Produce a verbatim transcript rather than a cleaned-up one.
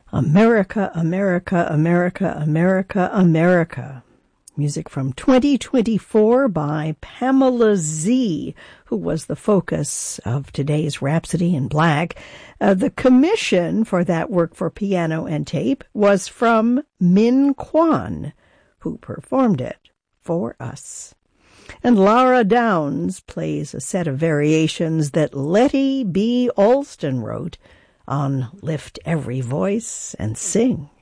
America, America, America, America, America. Music from twenty twenty-four by Pamela Z, who was the focus of today's Rhapsody in Black. Uh, the commission for that work for piano and tape was from Min Kwan, who performed it for us. And Lara Downs plays a set of variations that Letty B. Alston wrote on Lift Every Voice and Sing.